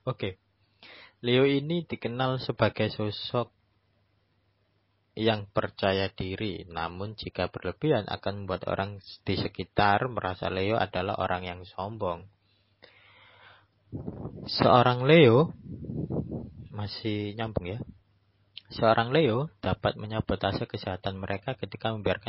Oke, Leo ini dikenal sebagai sosok yang percaya diri, namun jika berlebihan akan membuat orang di sekitar merasa Leo adalah orang yang sombong. Seorang Leo, masih nyambung ya. Seorang Leo dapat menyabotase kesehatan mereka ketika membiarkan